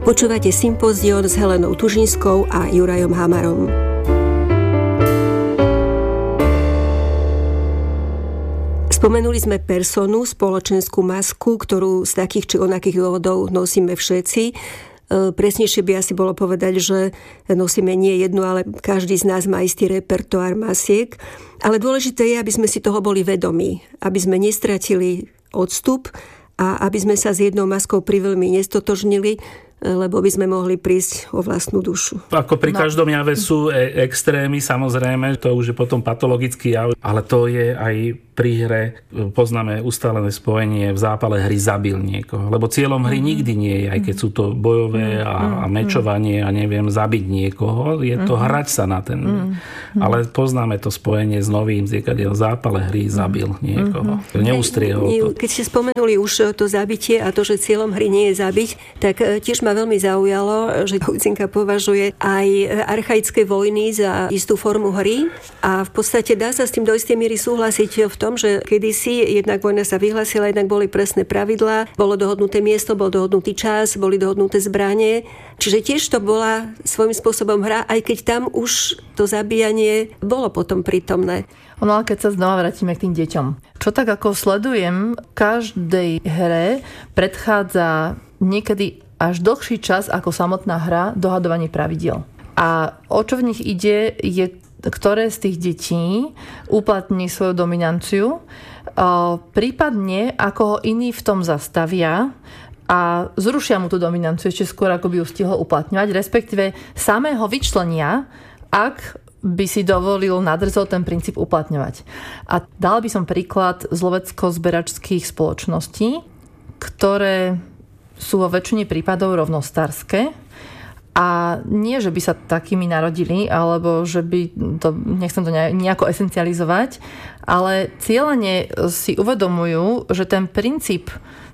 Počúvate Sympozión s Helenou Tužinskou a Jurajom Hamarom. Spomenuli sme personu, spoločenskú masku, ktorú z takých či onakých dôvodov nosíme všetci. Presnejšie by asi bolo povedať, že nosíme nie jednu, ale každý z nás má istý repertoár masiek. Ale dôležité je, aby sme si toho boli vedomí, aby sme nestratili odstup a aby sme sa s jednou maskou priveľmi nestotožnili, lebo by sme mohli prísť o vlastnú dušu. Ako pri každom jave sú extrémy, samozrejme, to už je potom patologický jav, ale to je aj pri hre, poznáme ustálené spojenie, v zápale hry zabil niekoho. Lebo cieľom hry nikdy nie je, aj keď sú to bojové a mečovanie a neviem, zabiť niekoho, je to hrať sa na ten. Ale poznáme to spojenie s novým, v zápale hry zabil niekoho. Neustriehol to. Keď ste spomenuli už to zabitie a to, že cieľom hry nie je zabiť, tak tiež ma veľmi zaujalo, že Huizinka považuje aj archaické vojny za istú formu hry a v podstate dá sa s tým do istej miery súhlasiť v tom, že kedysi jednak vojna sa vyhlásila, jednak boli presné pravidlá, bolo dohodnuté miesto, bol dohodnutý čas, boli dohodnuté zbranie. Čiže tiež to bola svojím spôsobom hra, aj keď tam už to zabíjanie bolo potom prítomné. Ale keď sa znova vrátime k tým deťom. Čo tak ako sledujem, každej hre predchádza niekedy až dlhší čas ako samotná hra dohadovanie pravidiel. A o čo v nich ide, je ktoré z tých detí uplatní svoju dominanciu, prípadne ako ho iní v tom zastavia a zrušia mu tú dominanciu ešte skôr, ako by ju stihol uplatňovať, respektíve samého vyčlenia, ak by si dovolil nadrzo ten princíp uplatňovať. A dal by som príklad z lovecko-zberačských spoločností, ktoré sú vo väčšine prípadov rovnostárske. A nie, že by sa takými narodili, alebo že by to, nechcem to nejako esencializovať, ale cieľene si uvedomujú, že ten princíp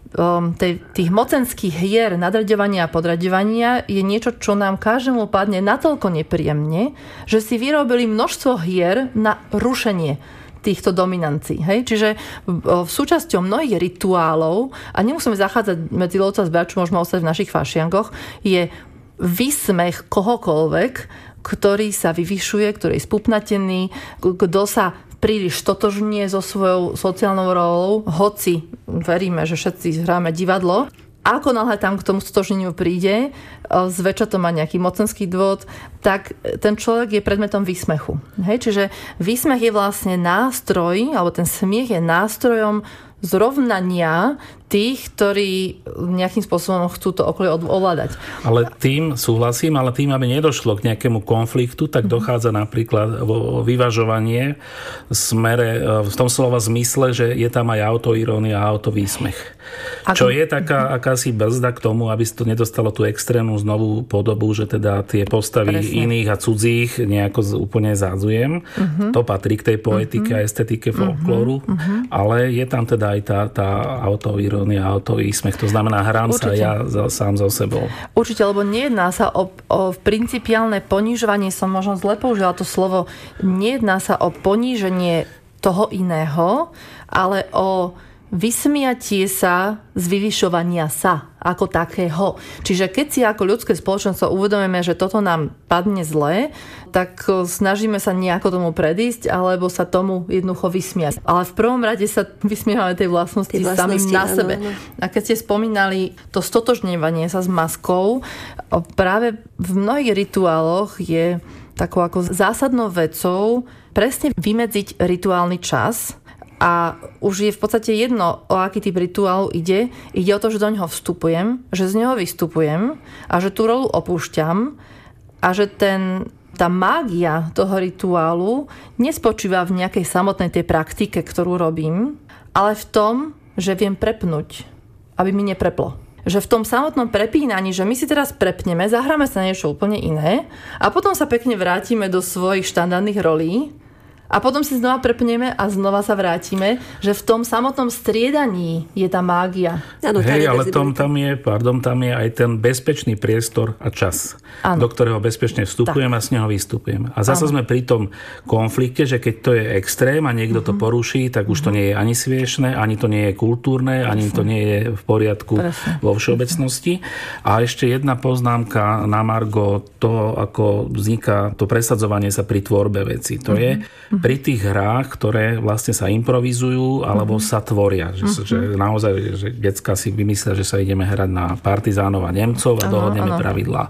tých mocenských hier, nadraďovania a podraďovania je niečo, čo nám každému padne natoľko nepríjemne, že si vyrobili množstvo hier na rušenie týchto dominancií. Hej? Čiže v súčasťou mnohých rituálov, a nemusíme zachádzať medzi lovca a zberačov, môžeme ostať v našich fašiangoch, je výsmech kohokoľvek, ktorý sa vyvyšuje, ktorý je spupnatený, kto sa príliš totožnie so svojou sociálnou rolou, hoci veríme, že všetci hráme divadlo. Ako náhle tam k tomu stotožneniu príde, zväčša to má nejaký mocenský dôvod, tak ten človek je predmetom výsmechu. Hej? Čiže výsmech je vlastne nástroj, alebo ten smiech je nástrojom zrovnania tých, ktorí nejakým spôsobom chcú to okolie ovládať. Ale tým súhlasím, ale tým, aby nedošlo k nejakému konfliktu, tak dochádza napríklad vo vyvažovanie smere, v tom slova zmysle, že je tam aj autoirónia a autovýsmech. Čo je taká akási brzda k tomu, aby to nedostalo tú extrémnu znovu podobu, že teda tie postavy iných a cudzích nejako úplne zádzujem. To patrí k tej poetike a estetike folklóru, ale je tam teda aj tá autoirónia, autovýsmech. To znamená, hrám sa ja sám so sebou. Určite, lebo nejedná sa o principiálne ponížovanie, som možno zle použila to slovo, nejedná sa o poníženie toho iného, ale o vysmiatie sa z vyvyšovania sa ako takého. Čiže keď si ako ľudské spoločenstvo uvedomíme, že toto nám padne zle, tak snažíme sa nejako tomu predísť, alebo sa tomu jednoducho vysmiať. Ale v prvom rade sa vysmievame tej vlastnosti samým na sebe. Áno. A keď ste spomínali to stotožňovanie sa s maskou, práve v mnohých rituáloch je takou ako zásadnou vecou presne vymedziť rituálny čas. A už je v podstate jedno, o aký typ rituálu ide. Ide o to, že do neho vstupujem, že z neho vystupujem a že tú rolu opúšťam a že tá mágia toho rituálu nespočíva v nejakej samotnej tej praktike, ktorú robím, ale v tom, že viem prepnúť, aby mi nepreplo. Že v tom samotnom prepínaní, že my si teraz prepneme, zahráme sa niečo úplne iné a potom sa pekne vrátime do svojich štandardných rolí A potom si znova prepneme a znova sa vrátime, že v tom samotnom striedaní je tá mágia. Áno, hej, ale tam je aj ten bezpečný priestor a čas, do ktorého bezpečne vstupujem a z neho vystupujem. A zase sme pri tom konflikte, že keď to je extrém a niekto to poruší, tak už to nie je ani smiešné, ani to nie je kultúrne, ani to nie je v poriadku vo všeobecnosti. A ešte jedna poznámka na margo toho, ako vzniká to presadzovanie sa pri tvorbe veci. To je pri tých hrách, ktoré vlastne sa improvizujú alebo sa tvoria. Že naozaj, že decká si vymyslia, že sa ideme hrať na partizánov a Nemcov a dohodneme pravidlá.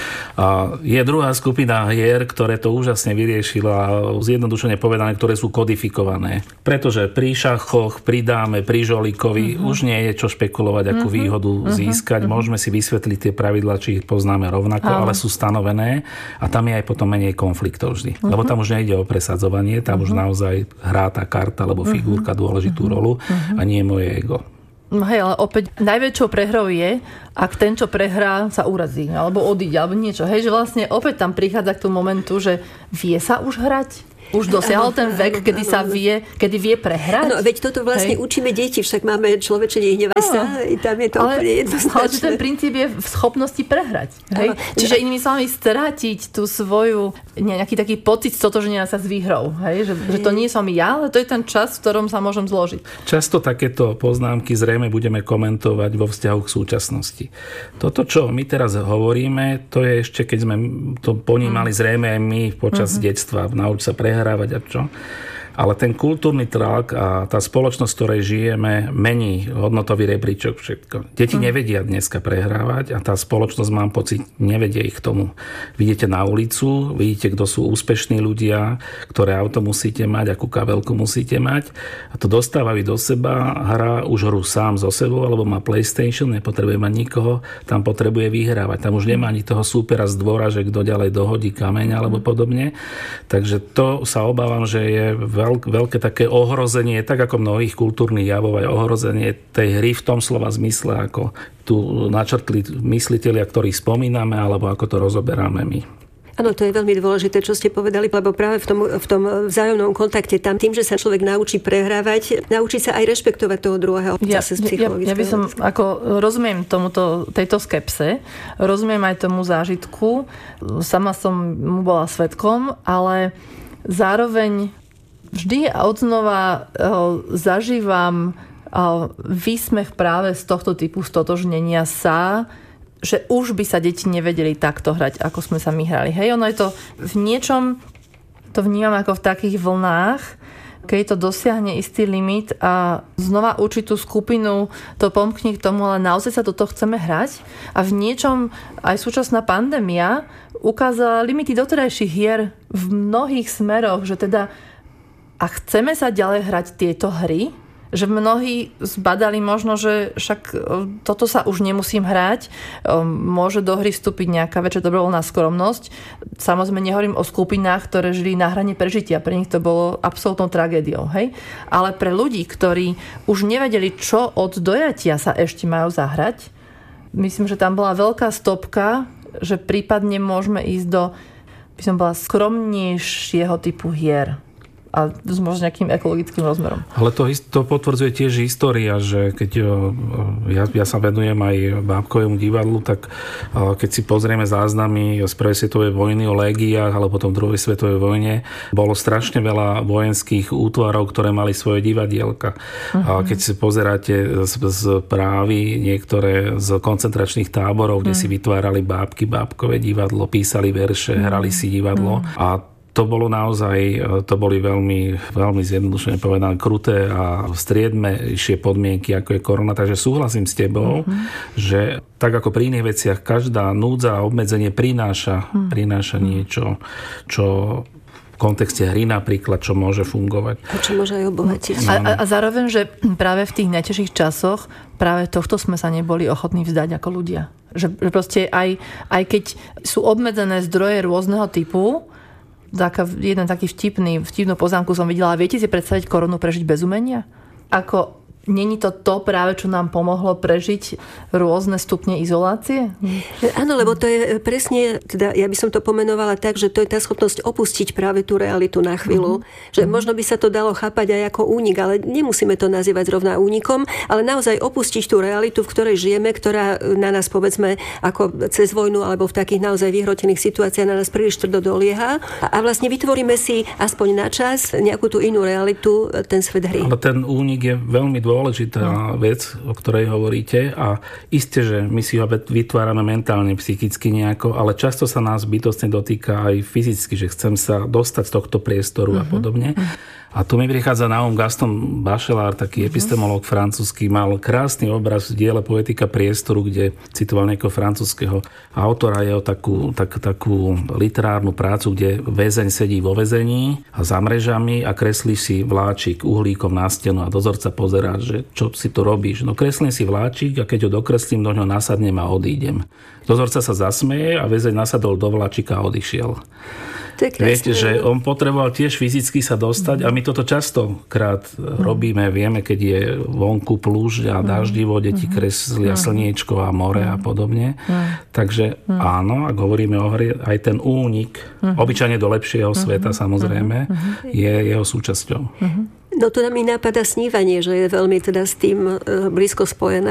A je druhá skupina hier, ktoré to úžasne vyriešila, zjednodušene povedané, ktoré sú kodifikované. Pretože pri šachoch, pri dáme, pri žolíkovi už nie je čo špekulovať, akú výhodu získať. Môžeme si vysvetliť tie pravidlá, či ich poznáme rovnako, ale sú stanovené a tam je aj potom menej konfliktov vždy. Lebo tam už nejde o presadzovanie, tam už naozaj hrá tá karta alebo figurka dôležitú rolu a nie moje ego. Hej, ale opäť najväčšou prehrou je, ak ten, čo prehrá, sa urazí, alebo odíde, alebo niečo. Hej, že vlastne opäť tam prichádza k tomu momentu, že vie sa už hrať? Už dosiahol ten vek, kedy sa vie, kedy vie prehrať? No, veď toto vlastne učíme deti, však máme človeče nehnevaj sa, i tam je to úplne jednoznačné. Ale ten princíp je v schopnosti prehrať. Hej? Čiže inými slovami strátiť tú svoju, nejaký taký pocit stotožnenia sa s výhrou. Hej? Že to nie som ja, ale to je ten čas, v ktorom sa môžem zložiť. Často takéto poznámky zrejme budeme komentovať vo vzťahu k súčasnosti. Toto, čo my teraz hovoríme, to je ešte, keď sme to ponímali zrejme aj my počas detstva, nauč sa prehrávať a čo. Ale ten kultúrny tlak a tá spoločnosť, v ktorej žijeme, mení hodnotový rebríčok všetko. Deti nevedia dneska prehrávať a tá spoločnosť, mám pocit, nevedie ich k tomu. Vidíte na ulicu, vidíte, kto sú úspešní ľudia, ktoré auto musíte mať, akú kabelku musíte mať a to dostávajú do seba, hrá už hru sám so sebou, alebo má PlayStation, nepotrebuje mať nikoho, tam potrebuje vyhrávať. Tam už nemá ani toho súpera z dvora, že kto ďalej dohodí kameň alebo podobne. Takže to sa obávam, že je veľké také ohrozenie, tak ako mnohých kultúrnych javov, aj ohrozenie tej hry v tom slova zmysle, ako tu načrtli myslitelia, ktorých spomíname, alebo ako to rozoberáme my. Áno, to je veľmi dôležité, čo ste povedali, lebo práve v tom vzájomnom kontakte tam tým, že sa človek naučí prehrávať, naučí sa aj rešpektovať toho druhého. Ja by som, ako rozumiem tejto skepse, rozumiem aj tomu zážitku, sama som mu bola svedkom, ale zároveň vždy a odznova zažívam výsmech práve z tohto typu stotožnenia sa, že už by sa deti nevedeli takto hrať, ako sme sa my hrali. Hej, ono je to v niečom, to vnímam ako v takých vlnách, keď to dosiahne istý limit a znova určitú skupinu to pomkne k tomu, ale naozaj sa do toho chceme hrať. A v niečom aj súčasná pandémia ukázala limity doterajších hier v mnohých smeroch, že teda a chceme sa ďalej hrať tieto hry, že mnohí zbadali možno, že však toto sa už nemusím hrať, môže do hry vstúpiť nejaká väčšia dobrovoľná skromnosť. Samozrejme nehovorím o skupinách, ktoré žili na hrane prežitia, pre nich to bolo absolútnou tragédiou. Hej? Ale pre ľudí, ktorí už nevedeli, čo od dojatia sa ešte majú zahrať, myslím, že tam bola veľká stopka, že prípadne môžeme ísť do, by som bola, skromnejšieho typu hier. A s možno nejakým ekologickým rozmerom. Ale to potvrdzuje tiež história, že keď ja sa venujem aj bábkovému divadlu, tak keď si pozrieme záznamy z prvej svetovej vojny o légiách, alebo potom druhej svetovej vojne, bolo strašne veľa vojenských útvarov, ktoré mali svoje divadielka. Keď si pozeráte správy niektoré z koncentračných táborov, kde si vytvárali bábkové divadlo, písali verše, hrali si divadlo a to bolo naozaj, to boli veľmi, veľmi zjednodušene povedané kruté a striedmejšie podmienky, ako je korona. Takže súhlasím s tebou, že tak ako pri iných veciach, každá núdza a obmedzenie prináša niečo, čo v kontexte hry napríklad, čo môže fungovať. A čo môže aj obohatiť. A zároveň, že práve v tých najťažších časoch práve tohto sme sa neboli ochotní vzdať ako ľudia. Že proste aj keď sú obmedzené zdroje rôzneho typu, jeden taký vtipnú poznámku som videla. Viete si predstaviť koronu prežiť bez umenia? Ako Není to práve, čo nám pomohlo prežiť rôzne stupne izolácie? Áno, lebo to je presne, teda ja by som to pomenovala tak, že to je tá schopnosť opustiť práve tú realitu na chvíľu. Že možno by sa to dalo chápať aj ako únik, ale nemusíme to nazývať zrovna únikom, ale naozaj opustiť tú realitu, v ktorej žijeme, ktorá na nás, povedzme, ako cez vojnu alebo v takých naozaj vyhrotených situáciách na nás príliš tvrdo dolieha a vlastne vytvoríme si aspoň na čas nejakú tú inú realitu, ten svet hry. Ale ten únik je veľmi dôležitá vec, o ktorej hovoríte a isté, že my si ho vytvárame mentálne, psychicky nejako, ale často sa nás bytostne dotýka aj fyzicky, že chcem sa dostať z tohto priestoru a podobne. A tu mi prichádza na Gaston Bachelard, taký epistemológ francúzsky, mal krásny obraz v diele Poetika priestoru, kde citoval nejakého francúzskeho autora, jeho takú literárnu prácu, kde väzeň sedí vo väzení a za mrežami a kreslí si vláčik uhlíkom na stenu a dozorca pozerá, že čo si tu robíš. No kreslím si vláčik a keď ho dokreslím, do ňoho nasadnem a odídem. Dozorca sa zasmeje a väzeň nasadol do vláčika a odišiel. Viete, že on potreboval tiež fyzicky sa dostať a my toto častokrát robíme. Vieme, keď je vonku plúžď a daždivo, deti kreslia slniečko a more a podobne. Takže áno, ak hovoríme o hre, aj ten únik, obyčajne do lepšieho sveta samozrejme, je jeho súčasťou. No tu mi napadá snívanie, že je veľmi teda s tým blízko spojené.